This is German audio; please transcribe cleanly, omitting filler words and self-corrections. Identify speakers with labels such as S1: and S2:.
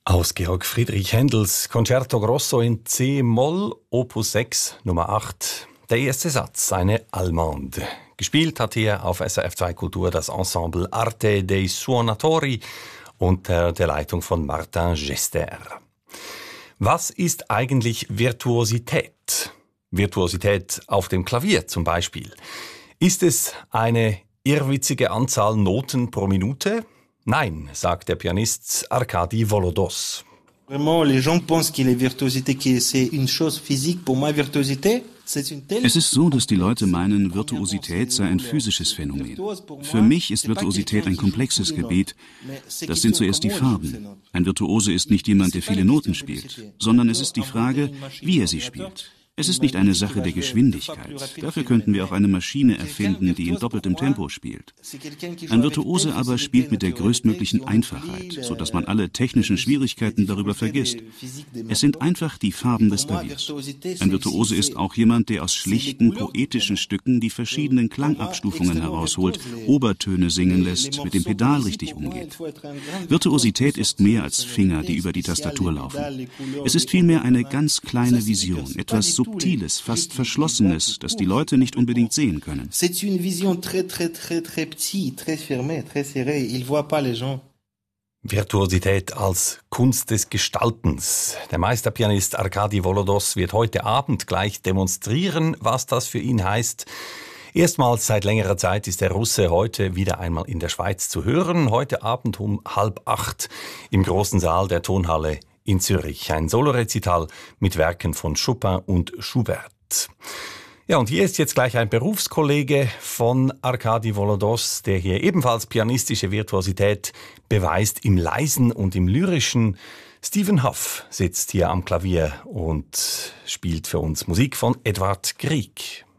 S1: Aus Georg Friedrich Händels Concerto Grosso in C-Moll, Opus 6, Nummer 8. Der erste Satz, eine Allemande. Gespielt hat hier auf SRF 2 Kultur das Ensemble Arte dei Suonatori unter der Leitung von Martin Gester. Was ist eigentlich Virtuosität? Virtuosität auf dem Klavier zum Beispiel. Ist es eine irrwitzige Anzahl Noten pro Minute? Nein, sagt der Pianist Arkadi Volodos.
S2: Vraiment, les gens pensent que la virtuosité, c'est une chose physique. Pour moi, virtuosité, c'est une telle...
S3: Es ist so, dass die Leute meinen, Virtuosität sei ein physisches Phänomen. Für mich ist Virtuosität ein komplexes Gebiet. Das sind zuerst die Farben. Ein Virtuose ist nicht jemand, der viele Noten spielt, sondern es ist die Frage, wie er sie spielt. Es ist nicht eine Sache der Geschwindigkeit. Dafür könnten wir auch eine Maschine erfinden, die in doppeltem Tempo spielt. Ein Virtuose aber spielt mit der größtmöglichen Einfachheit, sodass man alle technischen Schwierigkeiten darüber vergisst. Es sind einfach die Farben des Klaviers. Ein Virtuose ist auch jemand, der aus schlichten, poetischen Stücken die verschiedenen Klangabstufungen herausholt, Obertöne singen lässt, mit dem Pedal richtig umgeht. Virtuosität ist mehr als Finger, die über die Tastatur laufen. Es ist vielmehr eine ganz kleine Vision, etwas Subtiles, fast Verschlossenes, das die Leute nicht unbedingt sehen können.
S2: C'est une vision très petit, très fermée, très serrée. Ils voient pas les gens.
S1: Virtuosität als Kunst des Gestaltens. Der Meisterpianist Arkadi Volodos wird heute Abend gleich demonstrieren, was das für ihn heißt. Erstmals seit längerer Zeit ist der Russe heute wieder einmal in der Schweiz zu hören. Heute Abend um 7:30 im großen Saal der Tonhalle in Zürich. Ein Solorezital mit Werken von Chopin und Schubert. Ja, und hier ist jetzt gleich ein Berufskollege von Arkadi Volodos, der hier ebenfalls pianistische Virtuosität beweist im Leisen und im Lyrischen. Stephen Huff sitzt hier am Klavier und spielt für uns Musik von Edvard Grieg.